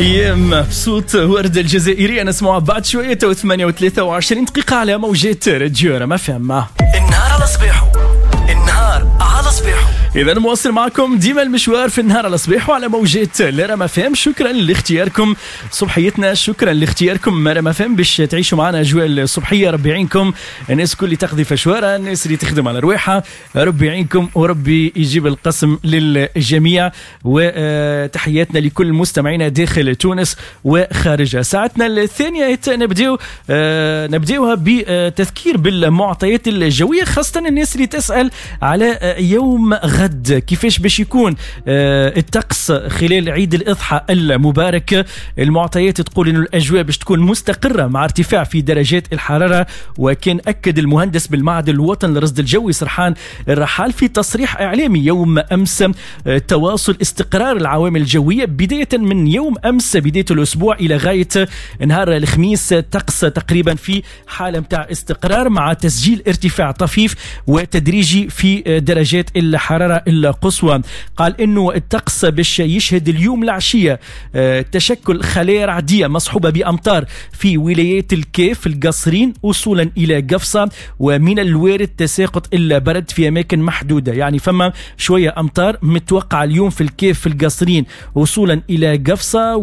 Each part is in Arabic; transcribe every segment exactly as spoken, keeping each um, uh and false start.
يا مبسوط وردة الجزائرية نسمعها بعد شوية. ثمانية وثلاثة وعشرين دقيقة على موجات راديو ما فهمها. النهار على صباحو، النهار على صباحو. إذا مواصل معكم ديما المشوار في النهار على صباح وعلى موجات لرا فهم. شكرا لاختياركم صبحيتنا، شكرا لاختياركم را فهم باش تعيشوا معنا أجواء الصبحية. ربي يعينكم الناس كل اللي تقضي فشوارها، الناس اللي تخدم على رواحها، ربي يعينكم وربي يجيب القسم للجميع. وتحياتنا لكل مستمعينا داخل تونس وخارجها. ساعتنا الثانية نبدأ نبدأها بتذكير بالمعطيات الجوية، خاصة الناس اللي تسأل على يوم غد كيفاش باش يكون الطقس خلال عيد الأضحى المبارك. المعطيات تقول إنه الأجواء باش تكون مستقرة مع ارتفاع في درجات الحرارة. وكان أكد المهندس بالمعهد الوطني للرصد الجوي سرحان الرحال في تصريح إعلامي يوم أمس تواصل استقرار العوامل الجوية بداية من يوم أمس بداية الأسبوع إلى غاية نهار الخميس. طقس تقريبا في حالة متاع استقرار مع تسجيل ارتفاع طفيف وتدريجي في درجات الحرارة القصوى. قال إنه الطقس باش يشهد اليوم العشية تشكل خلايا رعدية مصحوبة بأمطار في ولايات الكيف القصرين وصولا إلى قفصة، ومن الوارد تساقط البرد في أماكن محدودة. يعني فما شوية أمطار متوقع اليوم في الكيف في القصرين وصولا إلى قفصة،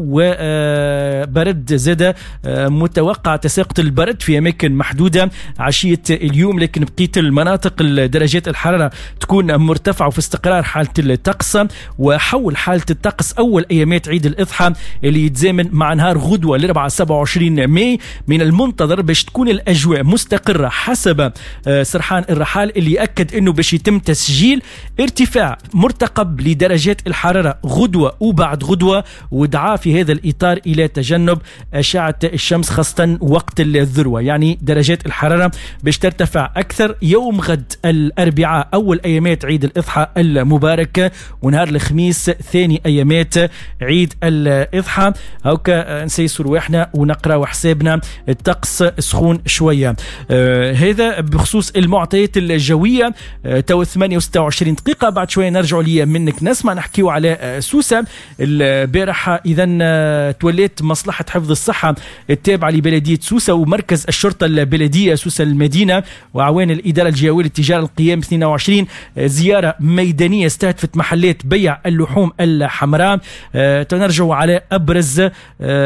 وبرد زاد متوقع تساقط البرد في أماكن محدودة عشية اليوم. لكن بقية المناطق درجات الحرارة تكون مرتفعة وفي استقرار حالة الطقس. وحول حالة الطقس أول أيامات عيد الأضحى اللي يتزامن مع نهار غدوة الأربعاء سبعة وعشرين ماي، من المنتظر باش تكون الأجواء مستقرة حسب سرحان الرحال اللي أكد أنه باش يتم تسجيل ارتفاع مرتقب لدرجات الحرارة غدوة وبعد غدوة، ودعا في هذا الإطار إلى تجنب أشعة الشمس خاصة وقت الذروة. يعني درجات الحرارة باش ترتفع أكثر يوم غد الأربعاء أول أيامات عيد الأضحى المبارك، ونهار الخميس ثاني أيامات عيد الأضحى. هوكا نسيسوا رواحنا ونقرأ حسابنا الطقس سخون شوية. آه هذا بخصوص المعطيات الجوية. آه تو ثمانية وستة وعشرين دقيقة بعد شوية نرجع لي منك نسمع نحكيو على آه سوسة البارحة. إذن آه توليت مصلحة حفظ الصحة التابعة لبلدية سوسة ومركز الشرطة البلدية سوسة المدينة وعوان الإدارة الجهوية للتجارة القيام اثنين وعشرين زيارة ميدانية استهدفت محلات بيع اللحوم الحمراء. أه تنرجع على أبرز أه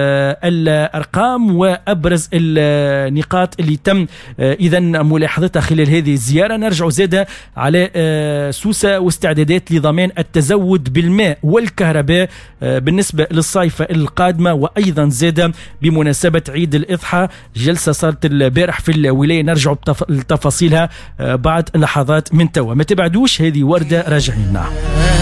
الأرقام وأبرز النقاط اللي تم أه إذن ملاحظتها خلال هذه الزيارة. نرجع زادة على أه سوسة واستعدادات لضمان التزود بالماء والكهرباء أه بالنسبة للصيفة القادمة، وأيضا زادة بمناسبة عيد الأضحى جلسة صارت البارح في الولاية. نرجع لتفاصيلها أه بعد لحظات من توا. ما تبعدوش، هذه وردة راجعين.